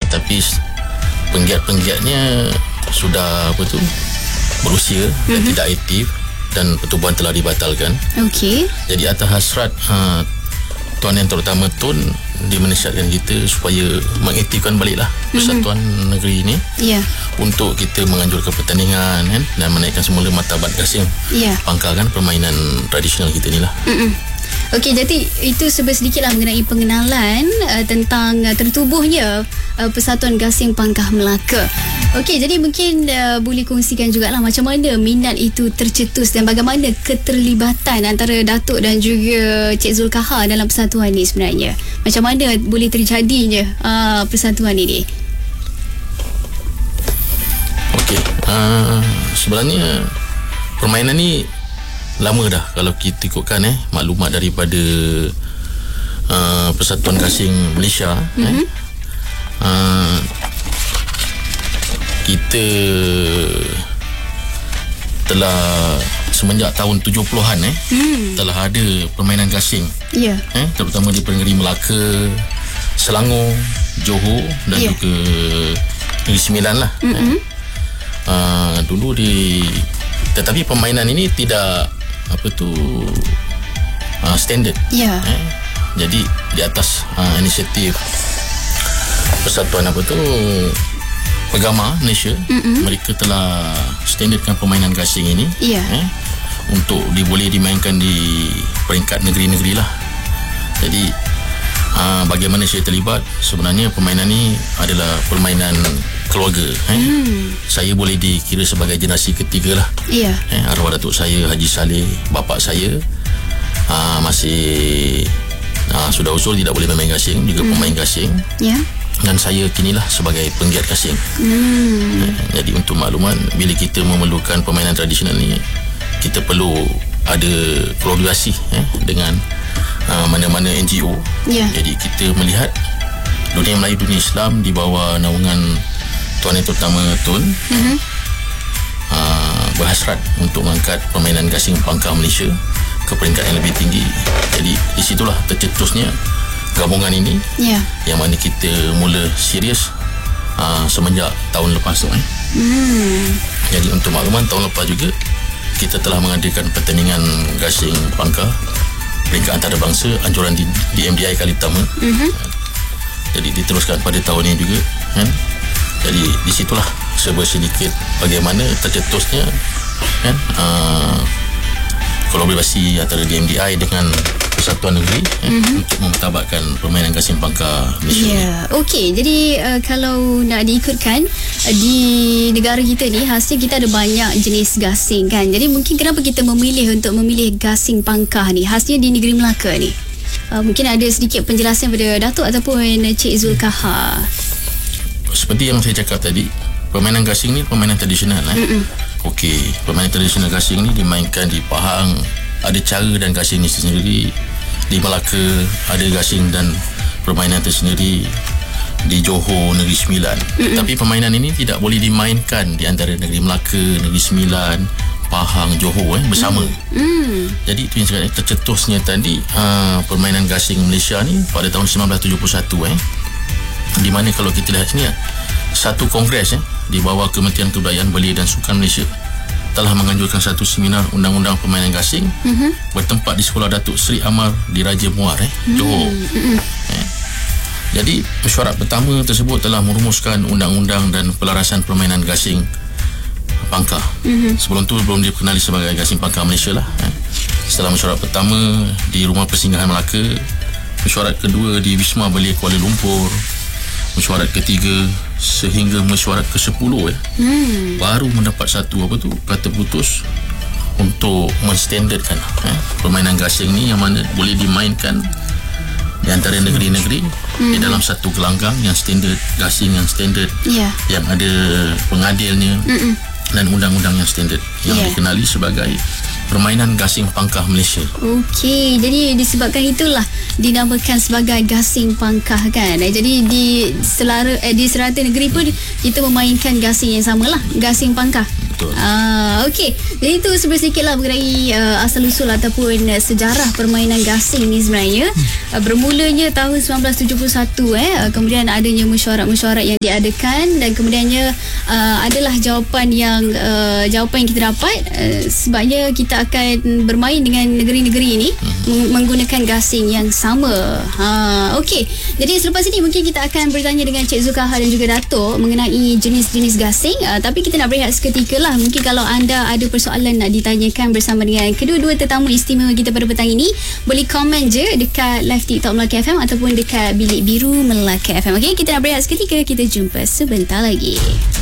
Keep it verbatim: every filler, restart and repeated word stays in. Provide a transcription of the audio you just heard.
tetapi penggiat-penggiatnya sudah apa tu berusia mm-hmm. dan tidak aktif dan pertubuhan telah dibatalkan. Okey. Jadi atas hasrat uh, Tuan Yang Terutama Tun dimensihatkan kita supaya mengaktifkan baliklah Persatuan mm-hmm. negeri ini yeah. untuk kita menganjurkan pertandingan kan, dan menaikkan semula martabat gasing yeah. pangkal kan, permainan tradisional kita ni lah. Mm-mm. Okey, jadi itu sedikitlah mengenai pengenalan uh, tentang uh, tertubuhnya uh, Persatuan Gasing Pangkah Melaka. Okey, jadi mungkin uh, boleh kongsikan jugalah macam mana minat itu tercetus dan bagaimana keterlibatan antara Datuk dan juga Cik Zulkahar dalam persatuan ini sebenarnya. Macam mana boleh terjadinya uh, persatuan ini? Okey, uh, sebenarnya permainan ni lama dah kalau kita ikutkan eh maklumat daripada uh, Persatuan Gasing Malaysia. Mm-hmm. eh, uh, kita telah semenjak tahun tujuh puluhan eh mm. telah ada permainan gasing. Ya. Yeah. Eh terutama di Negeri Melaka, Selangor, Johor dan yeah. juga Negeri Sembilan lah. Mm-hmm. Eh. Uh, dulu di tetapi permainan ini tidak apa tu uh, standard. Ya. Yeah. Eh? Jadi di atas uh, inisiatif Persatuan apa tu Pegama Malaysia, mm-hmm. mereka telah standardkan permainan gasing ini. Ya. Yeah. Eh? Untuk diboleh dimainkan di peringkat negeri-negeri lah. Jadi uh, bagaimana saya terlibat, sebenarnya permainan ini adalah permainan keluarga. Eh? Hmm. Saya boleh dikira sebagai generasi ketiga lah. Ya. Eh, arwah datuk saya Haji Saleh, bapa saya uh, masih uh, sudah usul tidak boleh bermain gasing, juga hmm. pemain gasing. Ya. Dan saya kinilah sebagai penggiat gasing. Hmm. Eh, jadi untuk makluman, bila kita memerlukan permainan tradisional ni, kita perlu ada kolaborasi eh, dengan uh, mana-mana N G O. Ya. Jadi kita melihat dunia Melayu, dunia Islam di bawah naungan Tuan Yang Terutama Tun mm-hmm. uh, berhasrat untuk mengangkat permainan gasing pangkal Malaysia ke peringkat yang lebih tinggi. Jadi di situlah tercetusnya gabungan ini, yeah. yang mana kita mula serius uh, semenjak tahun lepas tu. Eh. Mm. Jadi untuk makluman, tahun lepas juga kita telah mengadakan pertandingan gasing pangkal peringkat antarabangsa anjuran di, di M D I kali pertama. Mm-hmm. Jadi diteruskan pada tahun ini juga kan. Jadi di situlah serba sedikit bagaimana tercetusnya kan uh, kolaborasi antara D M D I dengan Persatuan Negeri mm-hmm. eh, untuk memartabatkan permainan gasing pangkal Malaysia. Ya, okey. Jadi uh, kalau nak diikutkan uh, di negara kita ni, khasnya kita ada banyak jenis gasing kan. Jadi mungkin kenapa kita memilih untuk memilih gasing pangkal ni, khasnya di negeri Melaka ni? Uh, mungkin ada sedikit penjelasan pada Datuk ataupun Cik Zulkahar. Seperti yang saya cakap tadi, permainan gasing ni permainan tradisional eh. Okey, permainan tradisional gasing ni dimainkan di Pahang, ada cara dan gasing ni sendiri. Di Melaka ada gasing dan permainan tersendiri. Di Johor, Negeri Sembilan. Mm-mm. Tapi permainan ini tidak boleh dimainkan di antara Negeri Melaka, Negeri Sembilan, Pahang, Johor eh, bersama. Mm. Jadi itu yang saya tercetusnya tadi uh, permainan gasing Malaysia ni pada tahun sembilan belas tujuh puluh satu eh. Di mana kalau kita lihat sini, satu kongres eh, di bawah Kementerian Kebudayaan, Belia dan Sukan Malaysia telah menganjurkan satu seminar undang-undang permainan gasing mm-hmm. bertempat di Sekolah Datuk Seri Amar di Raja Muar eh, Johor. Mm-hmm. Eh. Jadi mesyuarat pertama tersebut telah merumuskan undang-undang dan pelarasan permainan gasing pangkal. Mm-hmm. Sebelum tu belum dikenali sebagai gasing pangkal Malaysia lah. Eh. Setelah mesyuarat pertama di Rumah Persinggahan Melaka, mesyuarat kedua di Wisma Belia Kuala Lumpur, mesyuarat ketiga sehingga mesyuarat ke sepuluh eh, hmm. baru mendapat satu apa tu kata putus untuk menstandardkan eh, permainan gasing ni yang mana boleh dimainkan di antara negeri-negeri hmm. di dalam satu gelanggang yang standard, gasing yang standard, yeah. yang ada pengadilnya Mm-mm. dan undang-undang yang standard yang yeah. dikenali sebagai permainan gasing pangkal Malaysia. Okey, jadi disebabkan itulah dinamakan sebagai gasing pangkal kan. Jadi di selara eh, di serata negeri pun kita memainkan gasing yang samalah, gasing pangkal. betul. Ah, okey. Jadi itu sebenarnya sedikit lah mengenai uh, asal-usul ataupun uh, sejarah permainan gasing ni sebenarnya. Uh, bermulanya tahun sembilan belas tujuh puluh satu eh. Uh, kemudian adanya mesyuarat-mesyuarat yang diadakan dan kemudiannya uh, adalah jawapan yang uh, jawapan yang kita dapat uh, sebabnya kita akan bermain dengan negeri-negeri ini hmm. menggunakan gasing yang sama. Ha, okey. Jadi selepas ini mungkin kita akan bertanya dengan Cik Zulkifli dan juga Dato' mengenai jenis-jenis gasing. Uh, tapi kita nak berehat seketika lah. Mungkin kalau anda ada persoalan nak ditanyakan bersama dengan kedua-dua tetamu istimewa kita pada petang ini, boleh komen je dekat live TikTok Melaka F M ataupun dekat Bilik Biru Melaka F M. Okey, kita nak berehat seketika. Kita jumpa sebentar lagi.